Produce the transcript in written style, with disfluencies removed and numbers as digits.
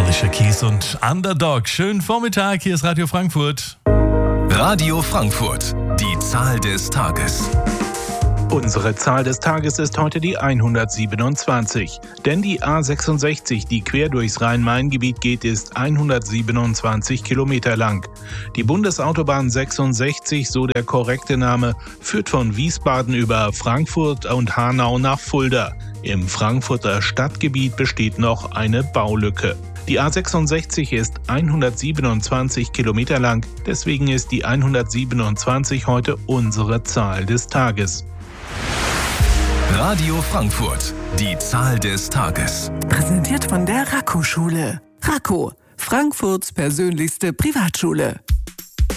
Alicia Keys und Underdog. Schönen Vormittag, hier ist Radio Frankfurt. Radio Frankfurt, die Zahl des Tages. Unsere Zahl des Tages ist heute die 127. Denn die A66, die quer durchs Rhein-Main-Gebiet geht, ist 127 Kilometer lang. Die Bundesautobahn 66, so der korrekte Name, führt von Wiesbaden über Frankfurt und Hanau nach Fulda. Im Frankfurter Stadtgebiet besteht noch eine Baulücke. Die A66 ist 127 Kilometer lang, deswegen ist die 127 heute unsere Zahl des Tages. Radio Frankfurt, die Zahl des Tages. Präsentiert von der Raco-Schule. Raco, Frankfurts persönlichste Privatschule.